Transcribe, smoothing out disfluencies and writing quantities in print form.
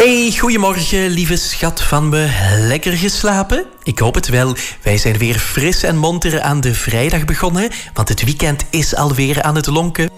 Hey, goedemorgen, lieve schat van me. Lekker geslapen? Ik hoop het wel. Wij zijn weer fris en monter aan de vrijdag begonnen, want het weekend is alweer aan het lonken.